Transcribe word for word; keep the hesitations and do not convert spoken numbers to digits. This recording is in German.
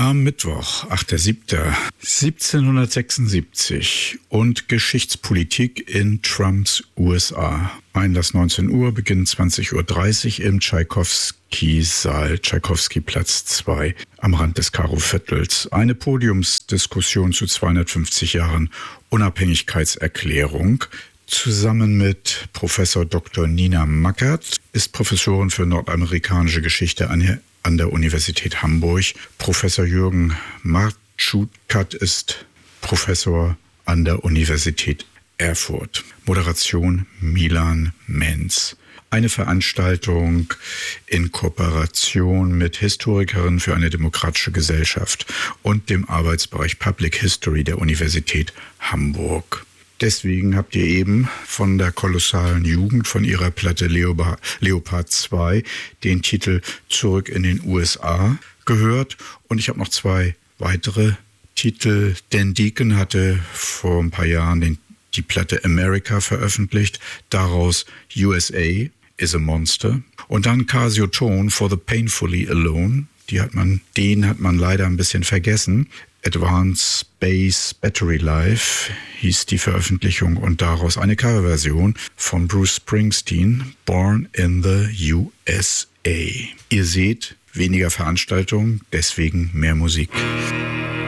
Am Mittwoch, achter siebter siebzehnhundertsechsundsiebzig und Geschichtspolitik in Trumps U S A. Einlass neunzehn Uhr, Beginn zwanzig Uhr dreißig im Tschaikowski-Saal, Tschaikowski-Platz zwei, am Rand des Karo-Viertels. Eine Podiumsdiskussion zu zweihundertfünfzig Jahren Unabhängigkeitserklärung. Zusammen mit Professor Doktor Nina Mackert ist Professorin für nordamerikanische Geschichte an an der Universität Hamburg. Professor Jürgen Marczutkat ist Professor an der Universität Erfurt. Moderation Milan Menz. Eine Veranstaltung in Kooperation mit Historikerinnen für eine demokratische Gesellschaft und dem Arbeitsbereich Public History der Universität Hamburg. Deswegen habt ihr eben von der kolossalen Jugend, von ihrer Platte Leopard, Leopard zwei, den Titel Zurück in den U S A gehört. Und ich habe noch zwei weitere Titel. Dan Deacon hatte vor ein paar Jahren den, die Platte America veröffentlicht. Daraus U S A is a Monster. Und dann Casio Tone for the Painfully Alone. Die hat man, den hat man leider ein bisschen vergessen. Advanced Space Battery Life hieß die Veröffentlichung und daraus eine Coverversion von Bruce Springsteen, Born in the U S A. Ihr seht, weniger Veranstaltungen, deswegen mehr Musik.